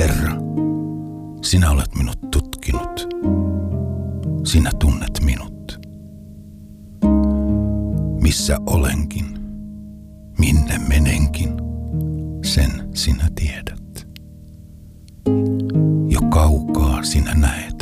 Herra, sinä olet minut tutkinut. Sinä tunnet minut. Missä olenkin, minne menenkin, sen sinä tiedät. Jo kaukaa sinä näet.